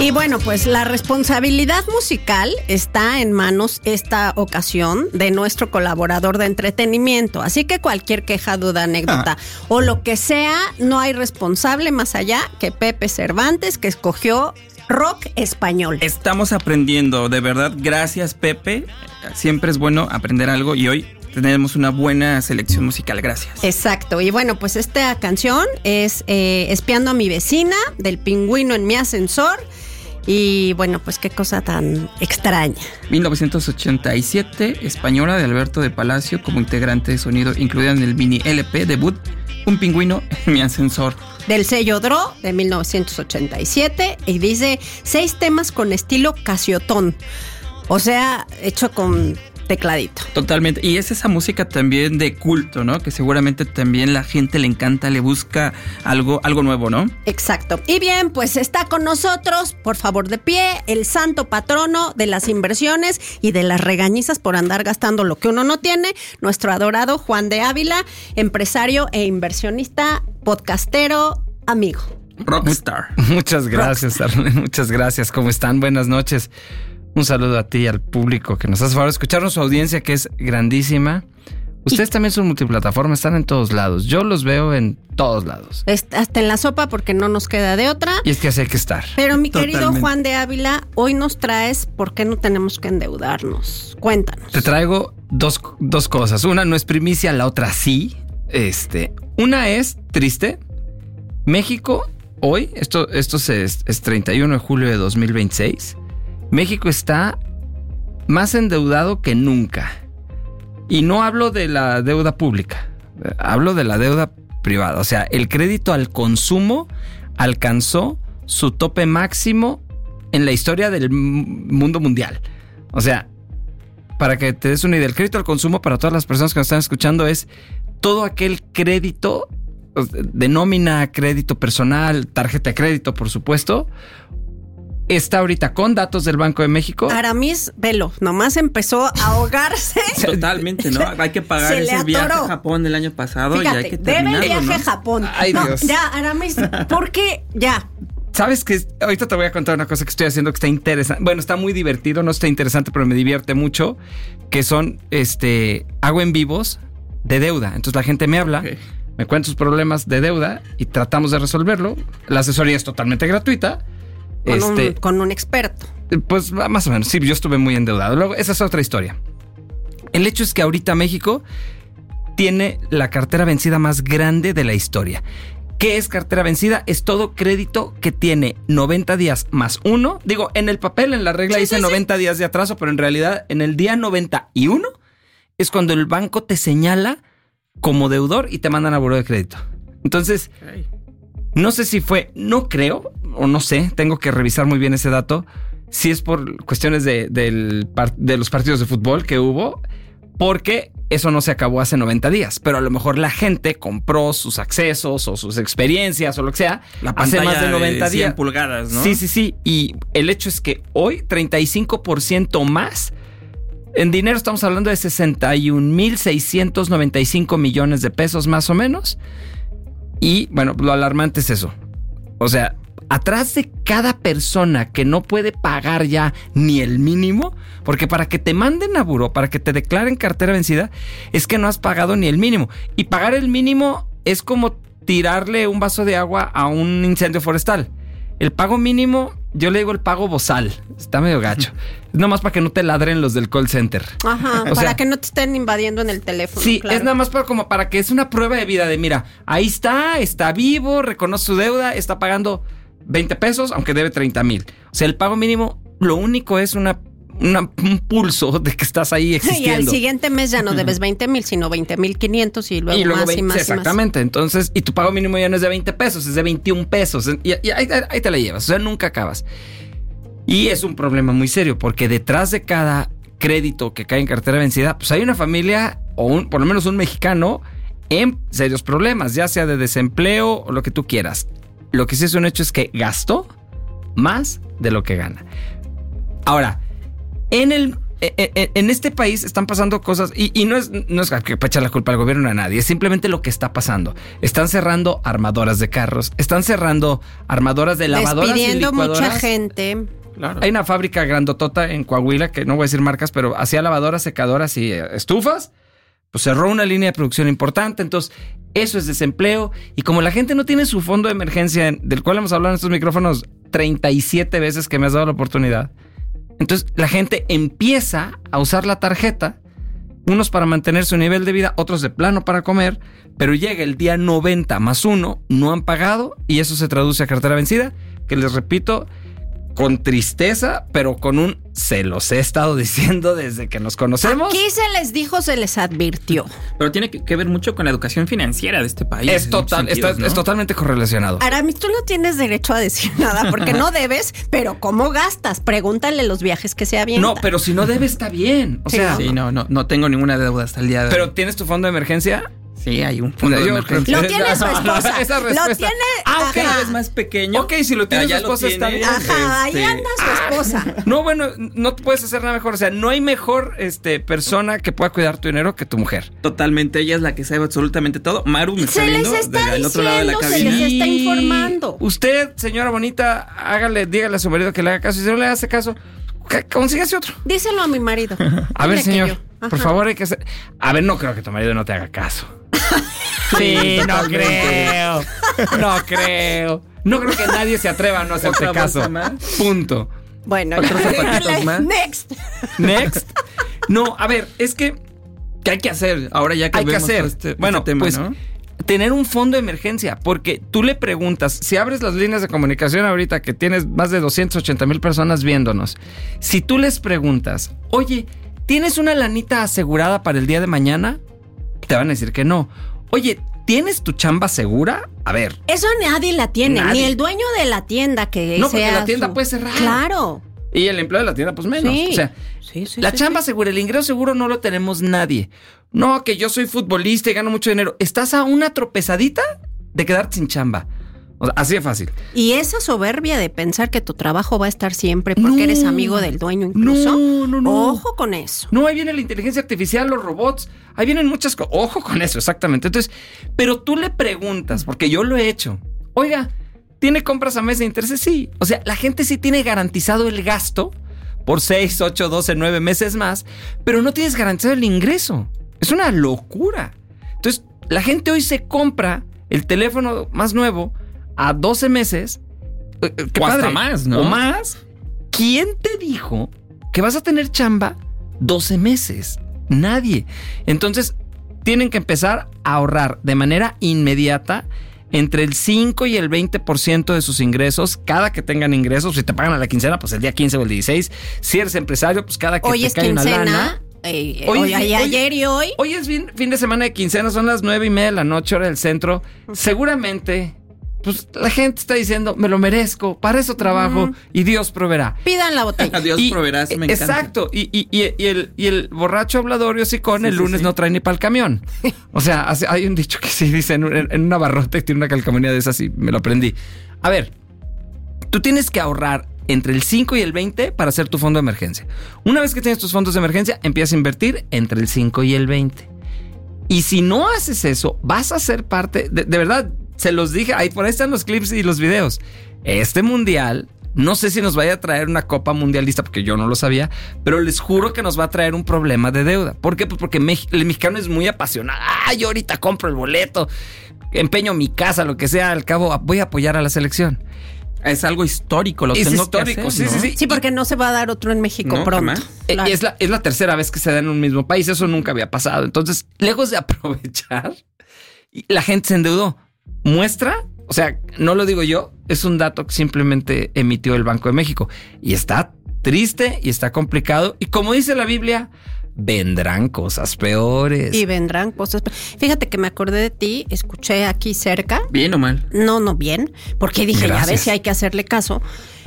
Y bueno, pues la responsabilidad musical está en manos esta ocasión de nuestro colaborador de entretenimiento. Así que cualquier queja, duda, anécdota o lo que sea, no hay responsable más allá que Pepe Cervantes, que escogió rock español. Estamos aprendiendo, de verdad, gracias Pepe. Siempre es bueno aprender algo y hoy tenemos una buena selección musical, gracias. Exacto, y bueno, pues esta canción es Espiando a mi vecina, del Pingüino en mi ascensor. Y bueno, pues qué cosa tan extraña. 1987, española de Alberto de Palacio como integrante de sonido, incluida en el mini LP debut Un Pingüino en mi ascensor. Del sello Dro de 1987 y dice 6 temas con estilo Casiotón, o sea, hecho con tecladito. Totalmente, y es esa música también de culto, ¿no? Que seguramente también la gente le encanta, le busca algo nuevo, ¿no? Exacto. Y bien, pues está con nosotros, por favor de pie, el santo patrono de las inversiones y de las regañizas por andar gastando lo que uno no tiene, nuestro adorado Juan de Ávila, empresario e inversionista, podcastero, amigo. Rockstar. Muchas gracias, Arlene, muchas gracias. ¿Cómo están? Buenas noches. Un saludo a ti y al público que nos hace favor de escucharnos, su audiencia que es grandísima. Ustedes también son multiplataforma, están en todos lados. Yo los veo en todos lados. Hasta en la sopa porque no nos queda de otra. Y es que así hay que estar. Pero mi querido Juan de Ávila, hoy nos traes ¿por qué no tenemos que endeudarnos? Cuéntanos. Te traigo dos cosas. Una no es primicia, la otra sí. Una es triste. México, hoy, esto es 31 de julio de 2026. México está más endeudado que nunca. Y no hablo de la deuda pública, hablo de la deuda privada. O sea, el crédito al consumo alcanzó su tope máximo en la historia del mundo mundial. O sea, para que te des una idea, el crédito al consumo para todas las personas que nos están escuchando es todo aquel crédito de nómina, crédito personal, tarjeta de crédito, por supuesto. Está ahorita con datos del Banco de México. Aramis, velo, nomás empezó a ahogarse. Totalmente, ¿no? Hay que pagar ese viaje a Japón el año pasado. Fíjate, y hay que terminarlo, debe el viaje, ¿no? A Japón. Ay, no, Dios. Ya, Aramis, ¿por qué? Ya. ¿Sabes qué? Ahorita te voy a contar una cosa que estoy haciendo que está interesante. Bueno, está muy divertido, no está interesante, pero me divierte mucho. Que son, hago en vivos de deuda. Entonces la gente me habla, me cuenta sus problemas de deuda y tratamos de resolverlo. La asesoría es totalmente gratuita. Con un experto. Pues más o menos, sí, yo estuve muy endeudado. Luego, esa es otra historia. El hecho es que ahorita México tiene la cartera vencida más grande de la historia. ¿Qué es cartera vencida? Es todo crédito que tiene 90 días más uno. Digo, en el papel, en la regla dice 90 días de atraso, pero en realidad en el día 91 es cuando el banco te señala como deudor y te mandan a buró de crédito. Entonces, no sé si no creo, o no sé, tengo que revisar muy bien ese dato, si es por cuestiones de los partidos de fútbol que hubo, porque eso no se acabó hace 90 días, pero a lo mejor la gente compró sus accesos o sus experiencias o lo que sea, hace más de 90 de 100 días. pulgadas, ¿no? Sí, y el hecho es que hoy 35% más, en dinero estamos hablando de 61,695 millones de pesos más o menos, y bueno, lo alarmante es eso, o sea, atrás de cada persona que no puede pagar ya ni el mínimo, porque para que te manden a buró, para que te declaren cartera vencida, es que no has pagado ni el mínimo. Y pagar el mínimo es como tirarle un vaso de agua a un incendio forestal. El pago mínimo, yo le digo el pago bozal. Está medio gacho. Es nomás para que no te ladren los del call center. Ajá, para que no te estén invadiendo en el teléfono. Sí, claro. Es nada más para que es una prueba de vida de, mira, ahí está vivo, reconoce su deuda, está pagando 20 pesos, aunque debe 30,000. O sea, el pago mínimo, lo único es un pulso de que estás ahí existiendo. Y al siguiente mes ya no debes 20,000, sino 20,500 y luego más 20, y más. exactamente. Entonces, y tu pago mínimo ya no es de 20 pesos, es de 21 pesos. Y ahí te la llevas. O sea, nunca acabas. Y es un problema muy serio, porque detrás de cada crédito que cae en cartera vencida, pues hay una familia, o por lo menos un mexicano, en serios problemas, ya sea de desempleo o lo que tú quieras. Lo que sí es un hecho es que gastó más de lo que gana. Ahora, en en este país están pasando cosas y no es que echar la culpa al gobierno a nadie, es simplemente lo que está pasando. Están cerrando armadoras de carros, están cerrando armadoras de lavadoras y licuadoras. Despidiendo mucha gente. Claro. Hay una fábrica grandotota en Coahuila, que no voy a decir marcas, pero hacía lavadoras, secadoras y estufas. Pues cerró una línea de producción importante, entonces eso es desempleo. Y como la gente no tiene su fondo de emergencia, del cual hemos hablado en estos micrófonos 37 veces que me has dado la oportunidad, entonces la gente empieza a usar la tarjeta, unos para mantener su nivel de vida, otros de plano para comer, pero llega el día 90 más 1, no han pagado y eso se traduce a cartera vencida, que les repito, con tristeza, pero con un se los he estado diciendo desde que nos conocemos. Aquí se les dijo, se les advirtió. Pero tiene que ver mucho con la educación financiera de este país. Es totalmente correlacionado. Aramis, tú no tienes derecho a decir nada porque no debes, pero ¿cómo gastas? Pregúntale los viajes que se avientan. No, pero si no debes está bien. O sea, sí, no tengo ninguna deuda hasta el día de hoy. ¿Pero tienes tu fondo de emergencia? Sí, hay un fondo de emergencia. Lo tiene su esposa. Esa respuesta. Lo tiene. Ok, es más pequeño. Ok, si lo tiene su esposa está bien. Ajá, ahí anda su esposa. No, bueno, no puedes hacer nada mejor. O sea, no hay mejor persona que pueda cuidar tu dinero que tu mujer. Totalmente, ella es la que sabe absolutamente todo. Maru me está viendo del otro lado de la cabina. Se les está informando. Usted, señora bonita, dígale a su marido que le haga caso. Y si no le hace caso, consígase otro. Díselo a mi marido. A ver, señor, por favor, hay que hacer. A ver, no creo que tu marido no te haga caso. Sí, no creo. No creo que nadie se atreva a no hacerte caso. Punto. Bueno, otros zapatitos más. Next. No, a ver, es que ¿qué hay que hacer? Ahora ya que hay que vemos hacer. este Bueno, tema, pues ¿no? tener un fondo de emergencia, porque tú le preguntas, si abres las líneas de comunicación ahorita que tienes más de 280,000 personas viéndonos, si tú les preguntas, oye, ¿tienes una lanita asegurada para el día de mañana? Te van a decir que no. Oye, ¿tienes tu chamba segura? A ver. Eso nadie la tiene, ni el dueño de la tienda que no, porque la tienda puede cerrar. Claro. Y el empleado de la tienda, pues menos. Sí. O sea, la chamba segura, el ingreso seguro no lo tenemos nadie. No, que yo soy futbolista y gano mucho dinero. Estás a una tropezadita de quedarte sin chamba. O sea, así de fácil. Y esa soberbia de pensar que tu trabajo va a estar siempre porque eres amigo del dueño incluso. No. Ojo con eso. No, ahí viene la inteligencia artificial, los robots. Ahí vienen muchas cosas. Ojo con eso, exactamente. Entonces, pero tú le preguntas, porque yo lo he hecho. Oiga, ¿tiene compras a mes de intereses? Sí. O sea, la gente sí tiene garantizado el gasto por 6, 8, 12, 9 meses más, pero no tienes garantizado el ingreso. Es una locura. Entonces, la gente hoy se compra el teléfono más nuevo a 12 meses. O hasta más, ¿no? O más. ¿Quién te dijo que vas a tener chamba 12 meses? Nadie. Entonces, tienen que empezar a ahorrar de manera inmediata entre el 5 y el 20% de sus ingresos, cada que tengan ingresos. Si te pagan a la quincena, pues el día 15 o el 16. Si eres empresario, pues cada que hoy te cae una lana. Ayer y hoy. Hoy es fin de semana de quincena, son las 9:30 de la noche, hora del centro. Seguramente, pues la gente está diciendo, me lo merezco, para eso trabajo y Dios proveerá. Pidan la botella. Dios proveerá, me encanta. Exacto. Y el borracho hablador y hocicón el lunes no trae ni para el camión. O sea, hay un dicho que sí dice en una barrota que tiene una calcamonía de esas y me lo aprendí. A ver, tú tienes que ahorrar entre el 5 y el 20 para hacer tu fondo de emergencia. Una vez que tienes tus fondos de emergencia, empiezas a invertir entre el 5 y el 20. Y si no haces eso, vas a ser parte, de verdad, se los dije, por ahí están los clips y los videos. Este mundial, no sé si nos vaya a traer una copa mundialista, porque yo no lo sabía, pero les juro que nos va a traer un problema de deuda. ¿Por qué? Pues porque el mexicano es muy apasionado. Yo ahorita compro el boleto, empeño mi casa, lo que sea, al cabo voy a apoyar a la selección. Es algo histórico, lo tengo histórico, que hacer, ¿no? Sí. Sí, porque no se va a dar otro en México pronto. Claro. Es la tercera vez que se da en un mismo país, eso nunca había pasado. Entonces, lejos de aprovechar, la gente se endeudó. Muestra, o sea, no lo digo yo, es un dato que simplemente emitió el Banco de México. Y está triste y está complicado. Y como dice la Biblia, vendrán cosas peores. Y vendrán cosas peores. Fíjate que me acordé de ti, escuché aquí cerca. ¿Bien o mal? No bien, porque dije, Gracias. ya ves si hay que hacerle caso.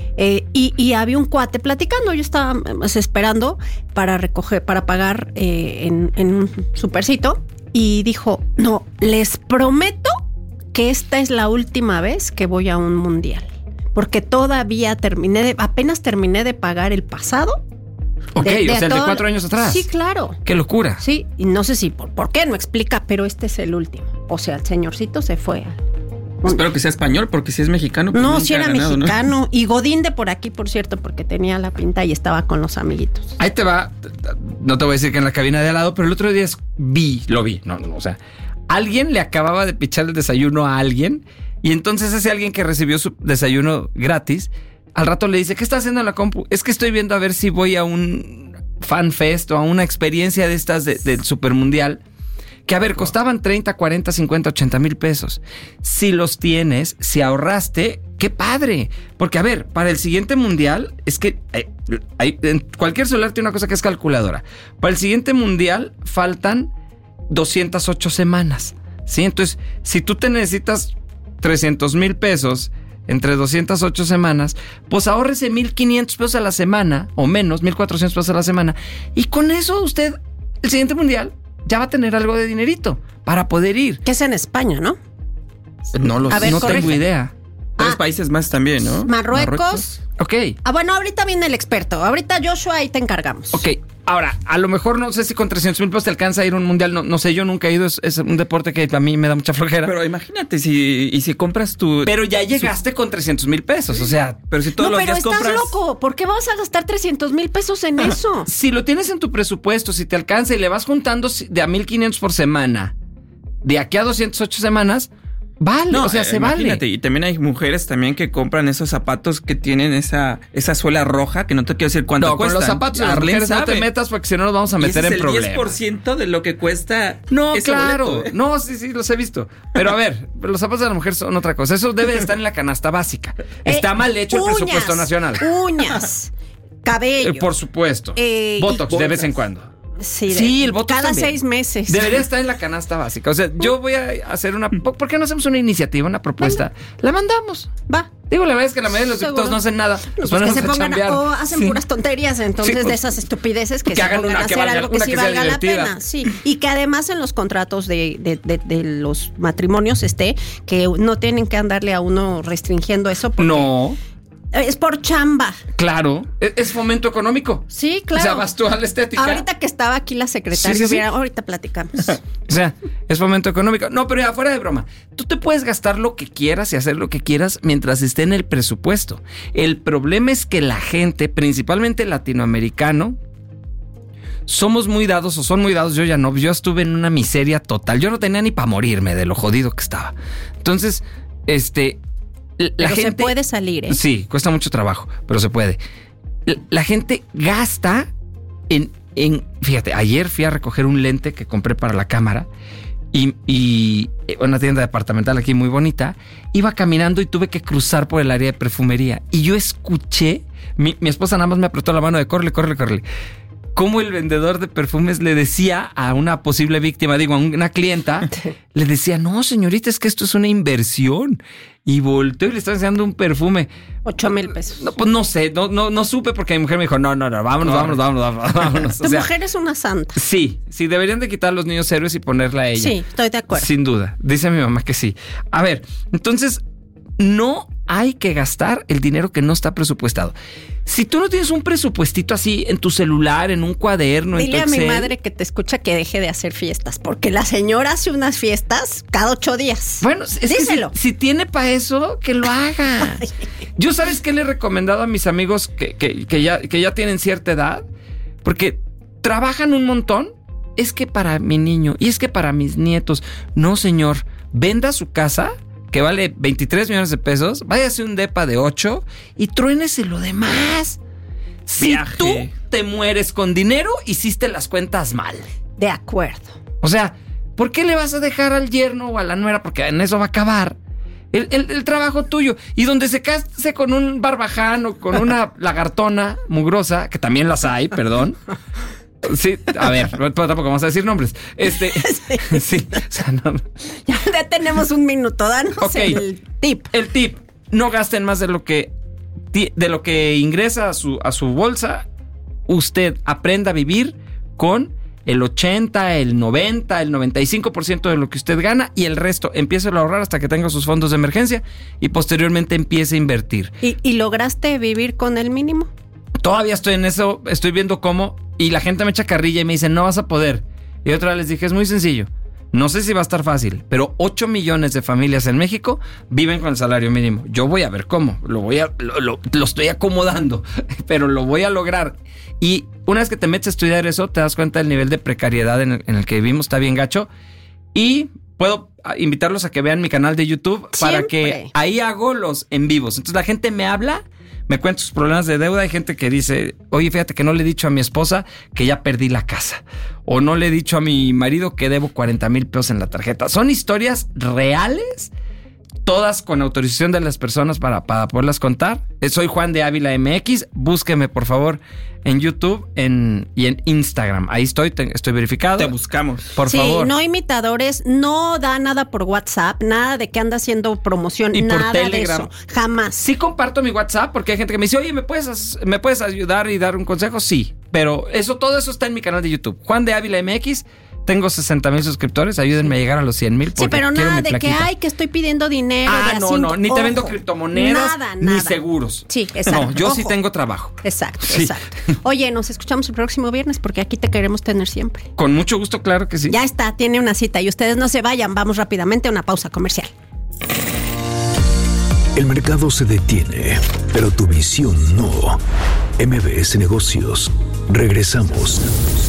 Y había un cuate platicando, yo estaba esperando para pagar en un supercito. Y dijo, no, les prometo que esta es la última vez que voy a un mundial. Porque todavía apenas terminé de pagar el pasado Ok, o sea, el de 4 años atrás. Sí, claro. ¡Qué locura! Sí, y no sé si por qué no explica, pero este es el último. O sea, el señorcito se fue. Espero que sea español, porque si es mexicano, pues No, nunca si era ha ganado, mexicano. ¿no? Y Godín de por aquí, por cierto, porque tenía la pinta y estaba con los amiguitos. Ahí te va. No te voy a decir que en la cabina de al lado, pero el otro día lo vi. No, o sea, alguien le acababa de pichar el desayuno a alguien y entonces ese alguien que recibió su desayuno gratis, al rato le dice, ¿qué está haciendo en la compu? Es que estoy viendo a ver si voy a un fan fest o a una experiencia de estas del Supermundial. Que a ver, costaban 30, 40, 50, 80 mil pesos. Si los tienes, si ahorraste, ¡qué padre! Porque a ver, para el siguiente mundial, es que en cualquier celular tiene una cosa que es calculadora. Para el siguiente mundial faltan 208 semanas, ¿sí? Entonces, si tú te necesitas 300 mil pesos entre 208 semanas, pues ahórrese 1,500 pesos a la semana, o menos, 1,400 pesos a la semana. Y con eso usted, el siguiente mundial, ya va a tener algo de dinerito para poder ir. Que es en España, ¿no? No tengo idea. 3 países más también, ¿no? Marruecos. Ok. Bueno, ahorita viene el experto. Ahorita, Joshua, ahí te encargamos. Ok. Ahora, a lo mejor no sé si con 300 mil pesos te alcanza a ir a un mundial. No sé, yo nunca he ido. Es un deporte que a mí me da mucha flojera. Pero imagínate, si compras tu... Pero ya llegaste con 300 mil pesos, o sea... Pero si todos los días compras... No, pero estás loco. ¿Por qué vas a gastar 300 mil pesos en eso? Si lo tienes en tu presupuesto, si te alcanza y le vas juntando de a 1,500 por semana, de aquí a 208 semanas... Vale, No, o sea, se vale. Y también hay mujeres también que compran esos zapatos que tienen esa suela roja, que no te quiero decir cuánto cuesta. Con los zapatos de las mujeres no te metas porque si no nos vamos a meter en problemas. Es el 10% de lo que cuesta. No, ese claro. boleto, ¿eh? No, sí, los he visto. Pero a ver, los zapatos de la mujer son otra cosa. Eso debe estar en la canasta básica. Está mal hecho el presupuesto nacional. Uñas, cabello. Por supuesto. Botox de vez en cuando. Sí, el voto cada también. 6 meses. Debería estar en la canasta básica. O sea, yo voy a hacer una... ¿Por qué no hacemos una iniciativa, una propuesta? La mandamos. Va. Digo, la verdad es que la mayoría de los diputados no hacen nada. Nos Pues ponemos que se a pongan chambear. o hacen puras tonterías, entonces Sí, de esas estupideces que se hagan pongan una a que hacer valga- algo que una sí que sea valga la divertida. pena. Sí. Y que además en los contratos de los matrimonios que no tienen que andarle a uno restringiendo eso. Porque No, es por chamba. claro. Es fomento económico. Sí, claro. O sea, vas tú a la estética. Ahorita que estaba aquí la secretaria, Sí. mira, ahorita platicamos. O sea, es fomento económico. No, pero ya fuera de broma. Tú te puedes gastar lo que quieras y hacer lo que quieras mientras esté en el presupuesto. El problema es que la gente, principalmente el latinoamericano, somos muy dados o son muy dados. Yo ya no. Yo estuve en una miseria total. Yo no tenía ni para morirme de lo jodido que estaba. Entonces, la Pero gente... se puede salir, ¿eh? Sí, cuesta mucho trabajo, pero se puede. La gente gasta en... Fíjate, ayer fui a recoger un lente que compré para la cámara y una tienda departamental aquí muy bonita. Iba caminando y tuve que cruzar por el área de perfumería. Y yo escuché... Mi esposa nada más me apretó la mano de córrele. Cómo el vendedor de perfumes le decía a una posible víctima, a una clienta, le decía, no, señorita, es que esto es una inversión. Y volteó y le estaba enseñando un perfume. 8,000 pesos. No, pues no sé, no supe porque mi mujer me dijo, no, vámonos. Tu mujer es una santa. Sí, deberían de quitar a los niños héroes y ponerla a ella. Sí, estoy de acuerdo. Sin duda, dice mi mamá que sí. A ver, entonces, no hay que gastar el dinero que no está presupuestado. Si tú no tienes un presupuestito así en tu celular, en un cuaderno, Dile en tu a mi Excel, madre que te escucha que deje de hacer fiestas, porque la señora hace unas fiestas cada 8 días. Bueno, es díselo. que si tiene para eso, que lo haga. Yo, ¿sabes qué le he recomendado a mis amigos que ya tienen cierta edad? Porque trabajan un montón. Es que para mi niño y es que para mis nietos. No, señor, venda su casa, que vale 23 millones de pesos, váyase un depa de 8 y truénese lo demás. Si Viaje. tú te mueres con dinero, hiciste las cuentas mal. De acuerdo. O sea, ¿por qué le vas a dejar al yerno o a la nuera? Porque en eso va a acabar el trabajo tuyo. Y donde se case con un barbaján o con una lagartona mugrosa, que también las hay, perdón. Sí, a ver, tampoco vamos a decir nombres. Sí, o sea, no. Ya tenemos un minuto, danos el tip. El tip, no gasten más de lo que ingresa a su bolsa. Usted aprenda a vivir con el 80, el 90, el 95% de lo que usted gana y el resto empiece a ahorrar hasta que tenga sus fondos de emergencia y posteriormente empiece a invertir. ¿Y lograste vivir con el mínimo? todavía estoy en eso, estoy viendo cómo, y la gente me echa carrilla y me dice, no vas a poder. Y otra vez les dije, es muy sencillo. No sé si va a estar fácil, pero 8 millones de familias en México viven con el salario mínimo. Yo voy a ver cómo, lo estoy acomodando, pero lo voy a lograr. Y una vez que te metes a estudiar eso, te das cuenta del nivel de precariedad en el que vivimos, está bien gacho. Y puedo invitarlos a que vean mi canal de YouTube para que ahí hago los en vivos. Entonces la gente me habla, me cuenta sus problemas de deuda. Hay gente que dice, oye, fíjate que no le he dicho a mi esposa que ya perdí la casa. O no le he dicho a mi marido que debo 40,000 pesos en la tarjeta. Son historias reales, todas con autorización de las personas para poderlas contar. Soy Juan de Ávila MX. Búsqueme, por favor, en YouTube y en Instagram. Ahí estoy verificado. Te buscamos. Por favor. Sí, no imitadores, no da nada por WhatsApp, nada de que anda haciendo promoción, y nada por Telegram. de eso. Jamás. Sí comparto mi WhatsApp porque hay gente que me dice, oye, ¿me puedes ayudar y dar un consejo? Sí, pero todo eso está en mi canal de YouTube. Juan de Ávila MX. Tengo 60,000 suscriptores, ayúdenme a llegar a los 100,000. Sí, pero nada de que que estoy pidiendo dinero. No, ni te vendo criptomonedas, nada. ni seguros. Sí, exacto. No, yo sí tengo trabajo. Exacto. Oye, nos escuchamos el próximo viernes porque aquí te queremos tener siempre. Con mucho gusto, claro que sí. Ya está, tiene una cita y ustedes no se vayan, vamos rápidamente a una pausa comercial. El mercado se detiene, pero tu visión no. MBS Negocios. Regresamos.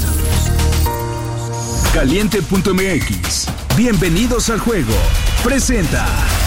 Caliente.mx. Bienvenidos al juego. Presenta.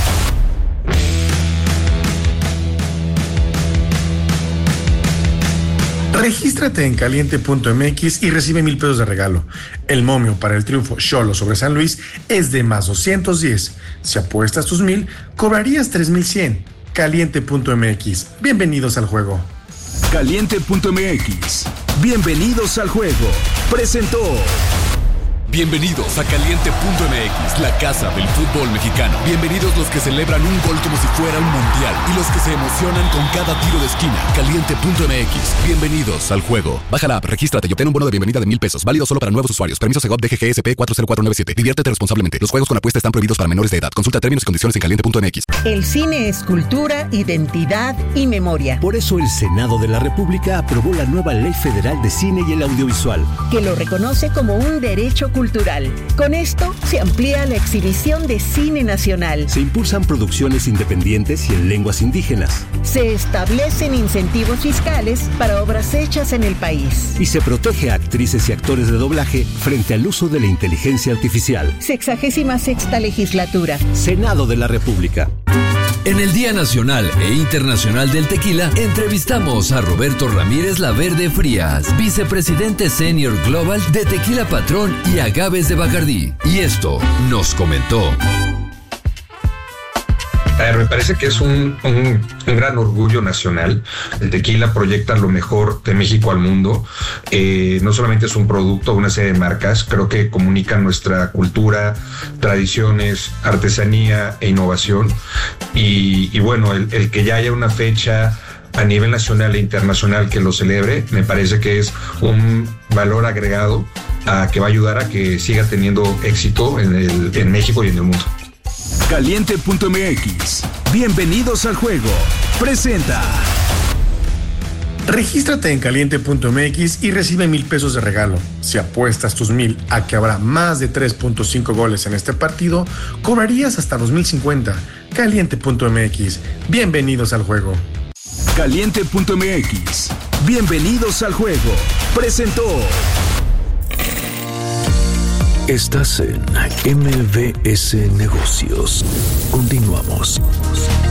Regístrate en Caliente.mx y recibe 1,000 pesos de regalo. El momio para el triunfo Xolos sobre San Luis es de más 210. Si apuestas tus 1,000, cobrarías 3,100. Caliente.mx. Bienvenidos al juego. Caliente.mx. Bienvenidos al juego. Presentó. Bienvenidos a Caliente.mx, la casa del fútbol mexicano. Bienvenidos los que celebran un gol como si fuera un mundial y los que se emocionan con cada tiro de esquina. Caliente.mx, bienvenidos al juego. Baja la app, regístrate y obtén un bono de bienvenida de 1,000 pesos, válido solo para nuevos usuarios. Permiso Segov DGGSP 40497. Diviértete responsablemente. Los juegos con apuesta están prohibidos para menores de edad. Consulta términos y condiciones en Caliente.mx. El cine es cultura, identidad y memoria. Por eso el Senado de la República aprobó la nueva Ley Federal de Cine y el Audiovisual, que lo reconoce como un derecho cultural. Con esto se amplía la exhibición de cine nacional. Se impulsan producciones independientes y en lenguas indígenas. Se establecen incentivos fiscales para obras hechas en el país. Y se protege a actrices y actores de doblaje frente al uso de la inteligencia artificial. 66ª legislatura. Senado de la República. En el Día Nacional e Internacional del Tequila, entrevistamos a Roberto Ramírez Laverde Frías, vicepresidente senior global de Tequila Patrón y Agaves de Bacardí. Y esto nos comentó. Me parece que es un gran orgullo nacional. El tequila proyecta lo mejor de México al mundo. No solamente es un producto, una serie de marcas, creo que comunican nuestra cultura, tradiciones, artesanía e innovación. Y bueno, el que ya haya una fecha a nivel nacional e internacional que lo celebre, me parece que es un valor agregado que va a ayudar a que siga teniendo éxito en México y en el mundo. Caliente.mx. Bienvenidos al juego. Presenta. Regístrate en Caliente.mx y recibe 1,000 pesos de regalo. Si apuestas tus 1,000 a que habrá más de 3.5 goles en este partido, cobrarías hasta 2,050. Caliente.mx. Bienvenidos al juego. Caliente.mx. Bienvenidos al juego. Presentó. Estás en MBS Negocios. Continuamos.